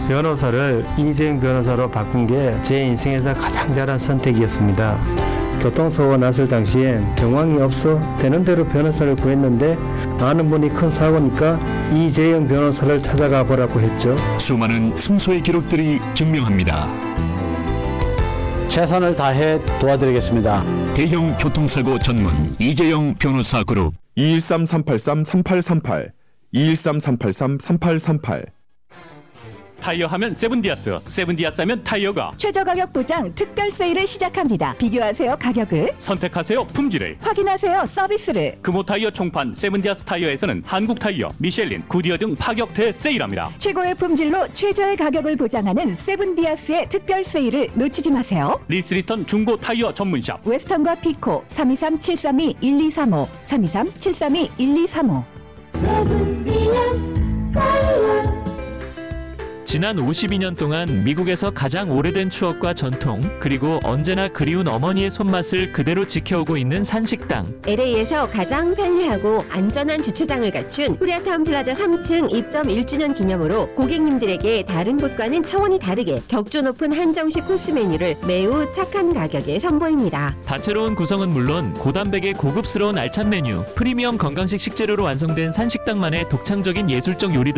변호사를 이재용 변호사로 바꾼 게 제 인생에서 가장 잘한 선택이었습니다. 교통사고가 났을 당시엔 정황이 없어 되는 대로 변호사를 구했는데 아는 분이 큰 사고니까 이재용 변호사를 찾아가 보라고 했죠. 수많은 승소의 기록들이 증명합니다. 최선을 다해 도와드리겠습니다. 대형 교통사고 전문 이재용 변호사 그룹 213-383-3838 213-383-3838 타이어 하면 세븐디아스, 세븐디아스 하면 타이어가 최저 가격 보장 특별 세일을 시작합니다. 비교하세요 가격을, 선택하세요 품질을, 확인하세요 서비스를. 금호 타이어 총판 세븐디아스 타이어에서는 한국 타이어, 미셸린, 구디어 등 파격 대세일합니다. 최고의 품질로 최저의 가격을 보장하는 세븐디아스의 특별 세일을 놓치지 마세요. 리스리턴 중고 타이어 전문샵 웨스턴과 피코 323-732-1235 323-732-1235. 지난 52년 동안 미국에서 가장 오래된 추억과 전통, 그리고 언제나 그리운 어머니의 손맛을 그대로 지켜오고 있는 산식당. LA에서 가장 편리하고 안전한 주차장을 갖춘 코리아타운 플라자 3층 입점 1주년 기념으로 고객님들에게 다른 곳과는 차원이 다르게 격조 높은 한정식 코스 메뉴를 매우 착한 가격에 선보입니다. 다채로운 구성은 물론 고단백의 고급스러운 알찬 메뉴, 프리미엄 건강식 식재료로 완성된 산식당만의 독창적인 예술적 요리들